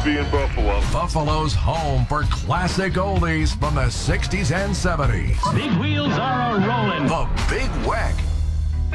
be in Buffalo. Buffalo's home for classic oldies from the 60s and 70s. Big wheels